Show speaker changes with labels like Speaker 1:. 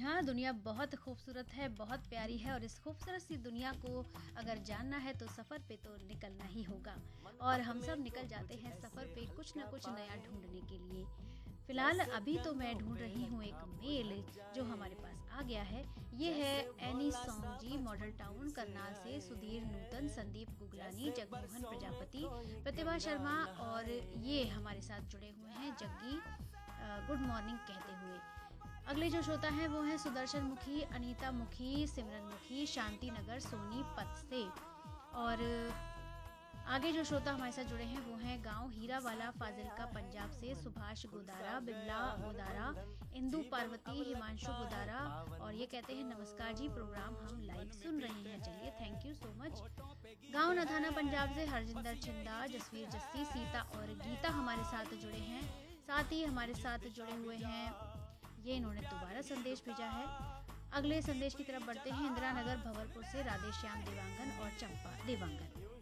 Speaker 1: हाँ, दुनिया बहुत खूबसूरत है, बहुत प्यारी है और इस खूबसूरत सी दुनिया को अगर जानना है तो सफ़र पे तो निकलना ही होगा। और हम सब निकल जाते हैं सफ़र पे कुछ न कुछ नया ढूँढने के लिए। फ़िलहाल अभी तो मैं ढूँढ रही हूँ एक मेल जो हमारे पास आ गया है। ये है एनी सॉन्ग जी, मॉडल टाउन करनाल से सुधीर नूतन, संदीप गुगलानी, जगमोहन प्रजापति, प्रतिभा शर्मा और ये हमारे साथ जुड़े हुए हैं जग्गी गुड मॉर्निंग कहते हुए। अगले जो श्रोता हैं वो हैं सुदर्शन मुखी, अनीता मुखी, सिमरन मुखी, शांति नगर सोनीपत से। और आगे जो श्रोता हमारे साथ जुड़े हैं वो हैं गांव हीरावाला फाजिलका पंजाब से सुभाष गोदारा, बिमला गोदारा, इंदु पार्वती, हिमांशु गोदारा और ये कहते हैं नमस्कार जी, प्रोग्राम हम लाइव सुन रहे हैं। चलिए, थैंक यू सो मच। गांव नथाना पंजाब से हरजिंदर छिंदा, जसवीर जस्सी, सीता और गीता हमारे साथ जुड़े हैं। साथ ही हमारे साथ जुड़े हुए हैं, ये इन्होंने दोबारा संदेश भेजा है। अगले संदेश की तरफ बढ़ते हैं। इंदिरा नगर भंवरपुर से राधेश्याम देवांगन और चंपा देवांगन।